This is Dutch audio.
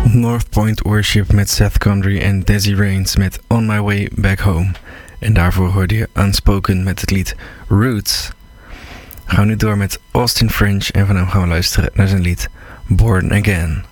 North Point Worship met Seth Condry en Desi Raines met On My Way Back Home. En daarvoor hoorde je Unspoken met het lied Roots. We gaan nu door met Austin French en van hem gaan we luisteren naar zijn lied Born Again.